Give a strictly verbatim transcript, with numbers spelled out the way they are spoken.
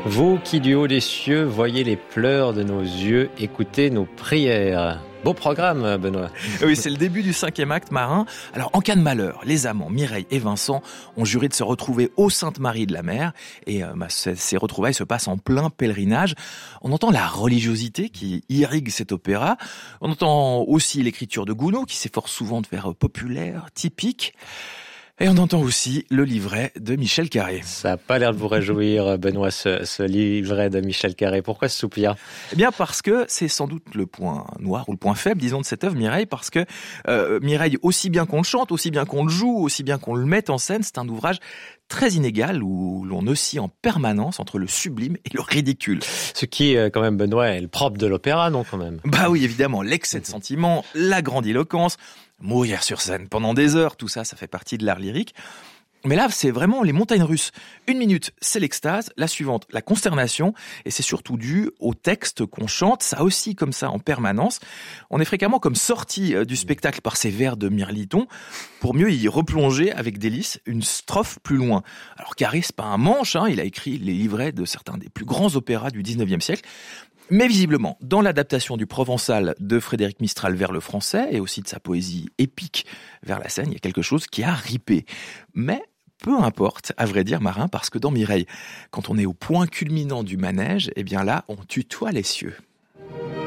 Vous qui du haut des cieux voyez les pleurs de nos yeux, écoutez nos prières. Beau programme, Benoît. Oui, c'est le début du cinquième acte marin. Alors, en cas de malheur, les amants Mireille et Vincent ont juré de se retrouver au Sainte-Marie de la Mer. Et euh, bah, ces retrouvailles se passent en plein pèlerinage. On entend la religiosité qui irrigue cet opéra. On entend aussi l'écriture de Gounod, qui s'efforce souvent de faire populaire, typique. Et on entend aussi le livret de Michel Carré. Ça n'a pas l'air de vous réjouir, Benoît, ce, ce livret de Michel Carré. Pourquoi ce soupir ? Eh bien, parce que c'est sans doute le point noir ou le point faible, disons, de cette œuvre, Mireille, parce que euh, Mireille, aussi bien qu'on le chante, aussi bien qu'on le joue, aussi bien qu'on le mette en scène, c'est un ouvrage très inégal où l'on oscille en permanence entre le sublime et le ridicule. Ce qui, quand même, Benoît, est le propre de l'opéra, non, quand même ? Bah oui, évidemment, l'excès de sentiment, la grandiloquence, mourir sur scène pendant des heures, tout ça, ça fait partie de l'art lyrique. Mais là, c'est vraiment les montagnes russes. Une minute, c'est l'extase. La suivante, la consternation. Et c'est surtout dû au texte qu'on chante. Ça aussi, comme ça, en permanence. On est fréquemment comme sorti du spectacle par ces vers de Mirliton pour mieux y replonger avec délice une strophe plus loin. Alors, Carré, c'est pas un manche, hein. Il a écrit les livrets de certains des plus grands opéras du dix-neuvième siècle. Mais visiblement, dans l'adaptation du provençal de Frédéric Mistral vers le français, et aussi de sa poésie épique vers la scène, il y a quelque chose qui a ripé. Mais peu importe, à vrai dire, Marin, parce que dans Mireille, quand on est au point culminant du manège, eh bien là, on tutoie les cieux.